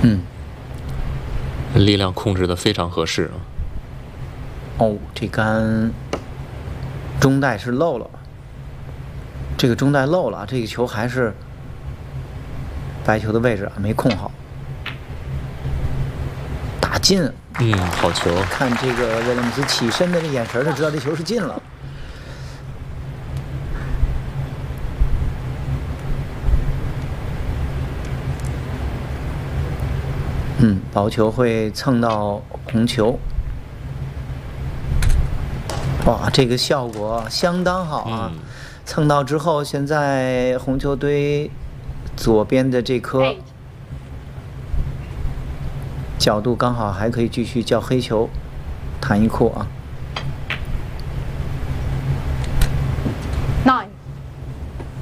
力量控制的非常合适啊。 哦，这杆中带是漏了，这个中带漏了，这个球还是白球的位置没控好，打进。 好球！ 看这个威廉姆斯起身的这眼神，就知道这球是进了。保球会蹭到红球。哇，这个效果相当好啊！蹭到之后，现在红球堆左边的这颗角度刚好还可以继续叫黑球，弹一库啊。